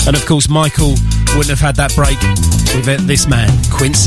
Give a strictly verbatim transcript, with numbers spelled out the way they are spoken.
And of course, Michael wouldn't have had that break without this man, Quincy.